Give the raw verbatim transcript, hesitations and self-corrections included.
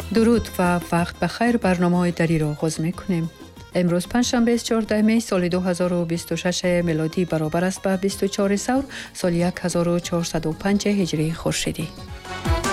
درود و وقت بخیر. برنامه دری را آغاز می‌کنیم. امروز پنجشنبه چهاردهم می سال دو هزار و بیست و شش میلادی برابر است با بیست و چهار سور سال یک هزار و چهارصد و پنج هجری خورشیدی.